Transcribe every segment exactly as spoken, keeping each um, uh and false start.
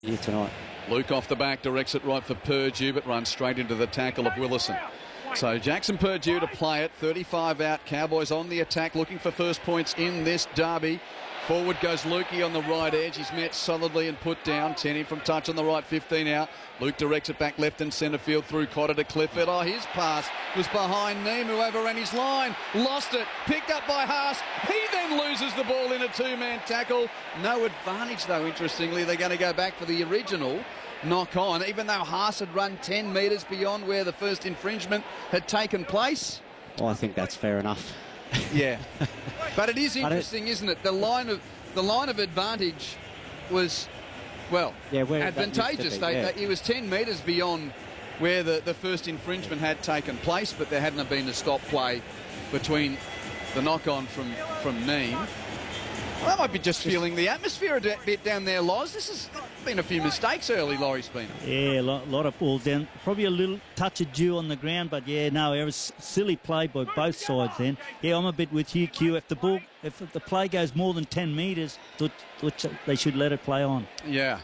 here tonight. Luke off the back directs it right for Purdue, but runs straight into the tackle of Willison. So Jackson Purdue to play it. thirty-five out. Cowboys on the attack, looking for first points in this derby. Forward goes Lukey on the right edge. He's met solidly and put down. ten in from touch on the right, fifteen out. Luke directs it back left and centre field through Cotter to Clifford. Oh, his pass was behind Neem, who overran his line. Lost it. Picked up by Haas. He then loses the ball in a two-man tackle. No advantage, though, interestingly. They're going to go back for the original knock on, even though Haas had run ten metres beyond where the first infringement had taken place. Well, I think that's fair enough. Yeah, but it is interesting, isn't it? The line of the line of advantage was, well, yeah, advantageous. Be, they, yeah. they, it was ten metres beyond where the, the first infringement had taken place, but there hadn't been a stop play between the knock-on from from Neem. Well, I might be just feeling the atmosphere a bit down there, Loz. This has been a few mistakes early, Laurie Spina. Yeah, a lot, lot of balls down. Probably a little touch of dew on the ground, but yeah, no, it was silly play by both sides then. Yeah, I'm a bit with you, Q. If the ball, if the play goes more than ten metres, which they should let it play on. Yeah.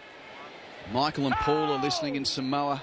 Michael and Paul are listening in Samoa.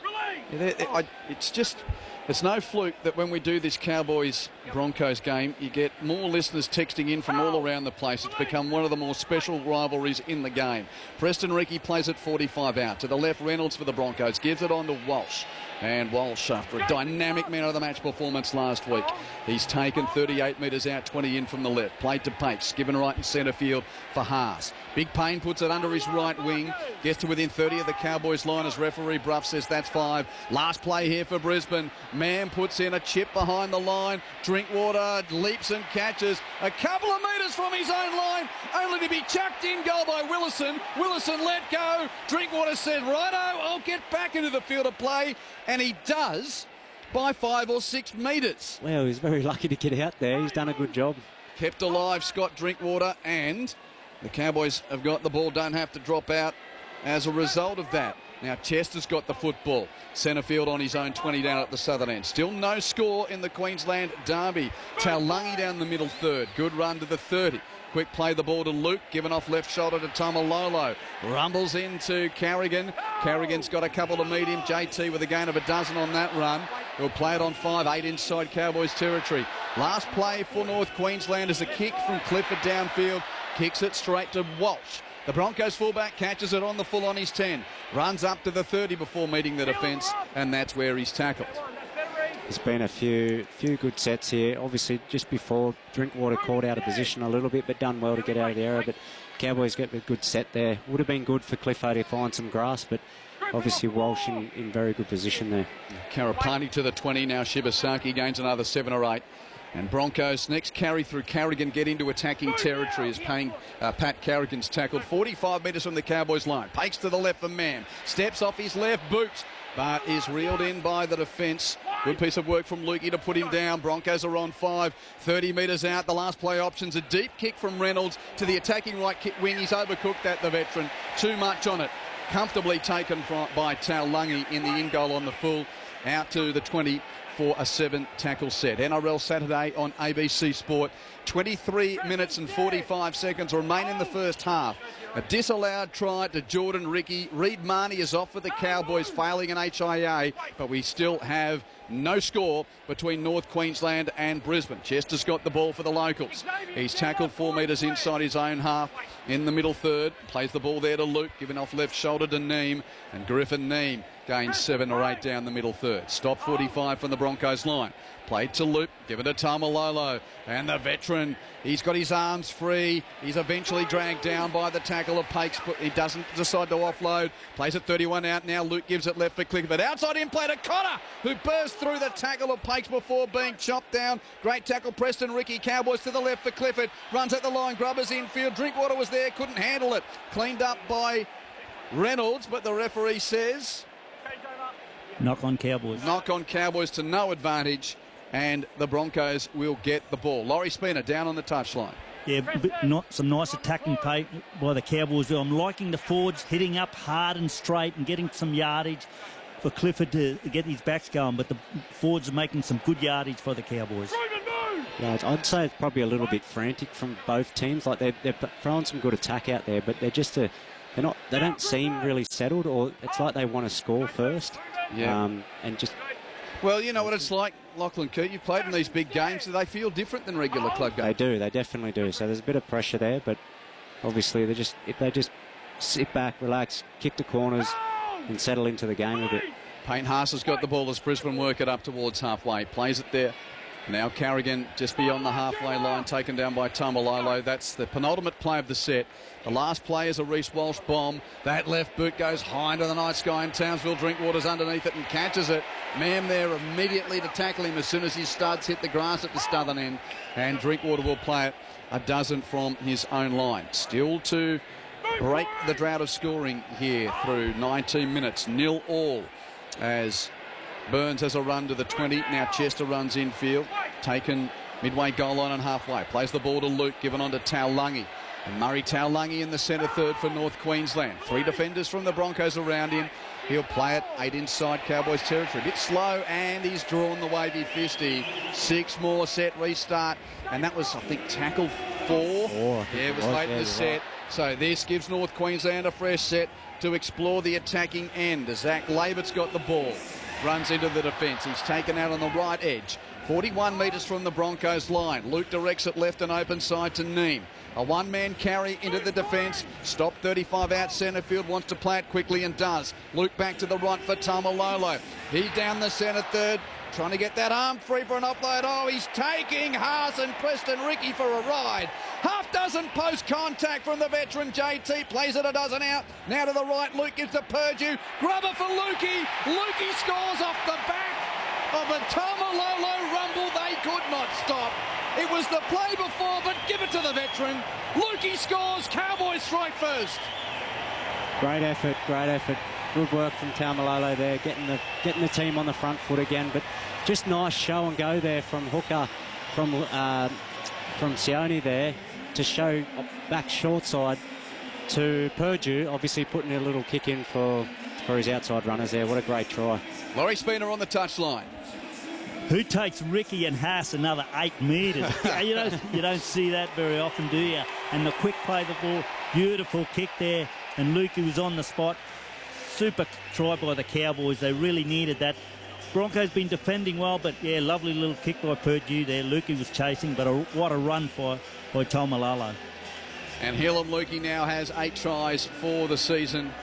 It's just... It's no fluke that when we do this Cowboys-Broncos game, you get more listeners texting in from all around the place. It's become one of the more special rivalries in the game. Preston Ricky plays it forty-five out. To the left, Reynolds for the Broncos. Gives it on to Walsh. And Walsh, after a dynamic man of the match performance last week, he's taken thirty-eight metres out, twenty in from the left. Played to Pace, given right in centre field for Haas. Big Payne puts it under his right wing. Gets to within thirty of the Cowboys line as referee Bruff says that's five. Last play here for Brisbane. Mann puts in a chip behind the line. Drinkwater leaps and catches a couple of metres from his own line, only to be chucked in goal by Willison. Willison let go. Drinkwater said, righto, I'll get back into the field of play. And he does by five or six metres. Well, he's very lucky to get out there. He's done a good job. Kept alive, Scott Drinkwater, and the Cowboys have got the ball, don't have to drop out as a result of that. Now Chester's got the football. Centre field on his own twenty down at the southern end. Still no score in the Queensland derby. Taulagi down the middle third. Good run to the thirty. Quick play the ball to Luke, given off left shoulder to Tamalolo. Rumbles into Carrigan. Carrigan's got a couple to meet him. J T with a gain of a dozen on that run. He'll play it on five, eight inside Cowboys territory. Last play for North Queensland is a kick from Clifford downfield. Kicks it straight to Walsh. The Broncos fullback catches it on the full on his ten. Runs up to the thirty before meeting the defence, and that's where he's tackled. There's been a few few good sets here. Obviously, just before, Drinkwater caught out of position a little bit, but done well to get out of the error. But Cowboys get a good set there. Would have been good for Clifford to find some grass, but obviously Walsh in, in very good position there. Karapani to the twenty. Now Shibasaki gains another seven or eight. And Broncos next carry through Carrigan get into attacking territory as paying, uh, Pat Carrigan's tackled forty-five metres from the Cowboys line. Pakes to the left for Mann. Steps off his left boot, but is reeled in by the defence. Good piece of work from Lukey to put him down. Broncos are on five, thirty metres out. The last play option's a deep kick from Reynolds to the attacking right kick wing. He's overcooked that, the veteran. Too much on it. Comfortably taken by Taulagi in the in goal on the full. Out to the twenty for a seven tackle set. N R L Saturday on A B C Sport. twenty-three minutes and forty-five seconds remain in the first half. A disallowed try to Jordan Ricky. Reed Marnie is off for the Cowboys, failing an H I A, but we still have no score between North Queensland and Brisbane. Chester's got the ball for the locals. He's tackled four metres inside his own half in the middle third. Plays the ball there to Luke, giving off left shoulder to Neem, and Griffin Neem gains seven or eight down the middle third. Stop forty-five from the Broncos line. Played to Luke, given to Tamalolo, and the veteran, he's got his arms free. He's eventually dragged down by the tackle of Pakes, but he doesn't decide to offload. Plays at thirty-one out now. Luke gives it left for Clifford. Outside in play to Cotter, who burst through the tackle of Pakes before being chopped down. Great tackle, Preston Ricky. Cowboys to the left for Clifford. Runs at the line, Grubbers infield. Drinkwater was there, couldn't handle it. Cleaned up by Reynolds, but the referee says knock on Cowboys. Knock on Cowboys to no advantage. And the Broncos will get the ball. Laurie Spina down on the touchline. Yeah, but not some nice attacking play by the Cowboys. I'm liking the forwards hitting up hard and straight and getting some yardage for Clifford to get his backs going. But the forwards are making some good yardage for the Cowboys. Yeah, I'd say it's probably a little bit frantic from both teams. Like they're, they're throwing some good attack out there, but they're just a they're not, they don't seem really settled, or it's like they want to score first. Yeah. Um, and just. Well, you know what it's like, Lachlan Coote. You've played in these big games. Do they feel different than regular club games? They do. They definitely do. So there's a bit of pressure there, but obviously they just if they just sit back, relax, kick the corners, and settle into the game a bit. Payne Haas has got the ball as Brisbane work it up towards halfway. Plays it there. Now Carrigan just beyond the halfway line, taken down by Taumalolo. That's the penultimate play of the set. The last play is a Reece Walsh bomb. That left boot goes high into the night sky, and Townsville Drinkwater's underneath it and catches it. Mam there immediately to tackle him as soon as his studs hit the grass at the southern end. And Drinkwater will play it a dozen from his own line. Still to break the drought of scoring here through nineteen minutes. Nil all as Burns has a run to the twenty. Now Chester runs infield. Taken midway goal line and halfway. Plays the ball to Luke, given on to Taulagi. And Murray Taulagi in the centre third for North Queensland. Three defenders from the Broncos around him. He'll play it eight inside Cowboys territory. A bit slow, and he's drawn the wavy fisty. Six more set restart. And that was, I think, tackle four. four yeah, it was late in the set. Right. So this gives North Queensland a fresh set to explore the attacking end. As Zach Labert's got the ball. Runs into the defence. He's taken out on the right edge. forty-one metres from the Broncos line. Luke directs it left and open side to Neem. A one-man carry into the defence. Stop thirty-five out centre field. Wants to play it quickly and does. Luke back to the right for Taumalolo. He's down the centre third. Trying to get that arm free for an offload. Oh, he's taking Haas and Preston Ricky for a ride. Half dozen post contact from the veteran J T. Plays it a dozen out. Now to the right. Luke gives to Purdue. Grubber for Lukey. Lukey scores off the back of a Taumalolo rumble they could not stop. It was the play before, but give it to the veteran. Lukey scores. Cowboys strike first. Great effort, great effort. Good work from Taumalolo there, getting the getting the team on the front foot again. But just nice show and go there from Hooker, from uh, from Sione there, to show back short side to Purdue. Obviously putting a little kick in for for his outside runners there. What a great try. Laurie Spina on the touchline. Who takes Ricky and Haas another eight metres? you don't you don't see that very often, do you? And the quick play the ball, beautiful kick there, and Lukey was on the spot. Super try by the Cowboys. They really needed that. Broncos been defending well, but yeah, lovely little kick by Purdue there. Lukey was chasing, but a, what a run for by Taumalolo. And Hill and Lukey now has eight tries for the season.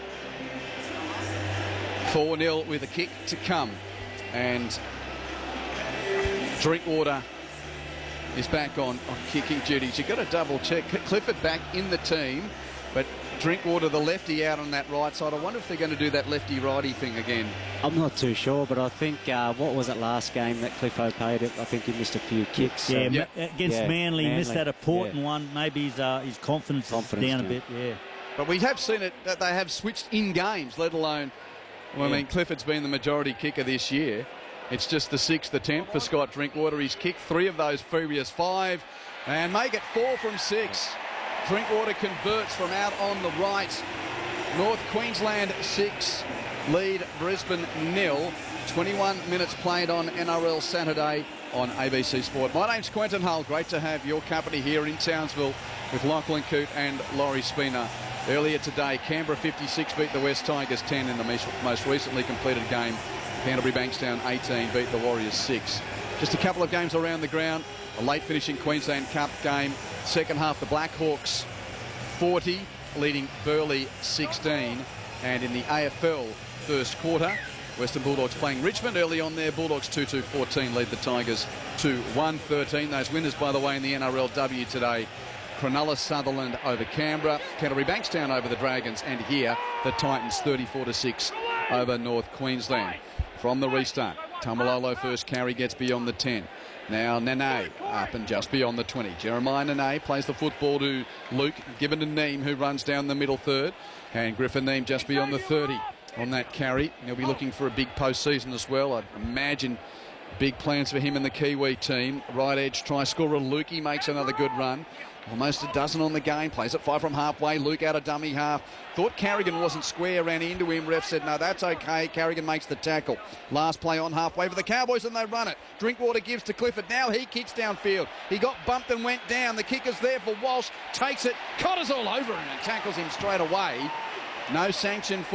four nil with a kick to come. And Drinkwater is back on, on kicking duties. You've got to double check. Clifford back in the team, but Drinkwater, the lefty, out on that right side. I wonder if they're going to do that lefty-righty thing again. I'm not too sure, but I think, uh, what was it last game that Cliffo paid it? I think he missed a few kicks. So. Yeah, Yep. against Yeah, Manly, Manly, missed that important yeah. one. Maybe his, uh, his confidence, Confidence is down down. a bit, yeah. But we have seen it, that they have switched in games, let alone, well, I Yeah. mean, Clifford's been the majority kicker this year. It's just the sixth attempt for Scott Drinkwater. He's kicked three of those previous five and make it four from six. Drinkwater converts from out on the right. North Queensland six, lead Brisbane nil. twenty-one minutes played on N R L Saturday on A B C Sport. My name's Quentin Hull. Great to have your company here in Townsville with Lachlan Coote and Laurie Spina. Earlier today, Canberra fifty-six beat the West Tigers ten in the most recently completed game. Canterbury Bankstown eighteen beat the Warriors six. Just a couple of games around the ground. A late finishing Queensland Cup game. Second half, the Blackhawks forty, leading Burleigh sixteen. And in the A F L first quarter, Western Bulldogs playing Richmond early on there. Bulldogs two two fourteen lead the Tigers to one thirteen. Those winners, by the way, in the N R L W today. Cronulla Sutherland over Canberra, Canterbury Bankstown over the Dragons, and here the Titans thirty-four to six over North Queensland. From the restart, Taumalolo first carry gets beyond the ten. Now Nene up and just beyond the twenty. Jeremiah Nene plays the football to Luke, given to Neem, who runs down the middle third, and Griffin Neem just beyond the thirty on that carry. He'll be looking for a big postseason as well. I'd imagine big plans for him and the Kiwi team. Right edge try scorer Lukey makes another good run. Almost a dozen on the game. Plays it five from halfway. Luke out of dummy half. Thought Carrigan wasn't square. Ran into him. Ref said, no, that's okay. Carrigan makes the tackle. Last play on halfway for the Cowboys, and they run it. Drinkwater gives to Clifford. Now he kicks downfield. He got bumped and went down. The kicker's there for Walsh. Takes it. Cotter's all over him and tackles him straight away. No sanction for